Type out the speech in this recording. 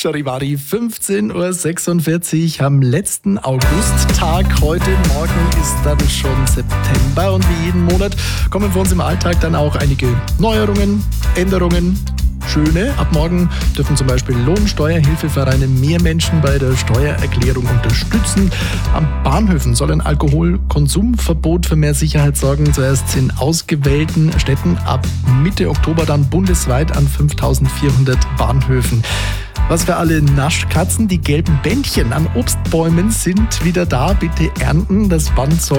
Charivari, 15.46 Uhr am letzten Augusttag. Heute Morgen ist dann schon September und wie jeden Monat kommen für uns im Alltag dann auch einige Neuerungen, Änderungen. Schöne. Ab morgen dürfen zum Beispiel Lohnsteuerhilfevereine mehr Menschen bei der Steuererklärung unterstützen. An Bahnhöfen soll ein Alkoholkonsumverbot für mehr Sicherheit sorgen. Zuerst in ausgewählten Städten, ab Mitte Oktober dann bundesweit an 5.400 Bahnhöfen. Was für alle Naschkatzen, die gelben Bändchen an Obstbäumen sind wieder da. Bitte ernten. Das Band soll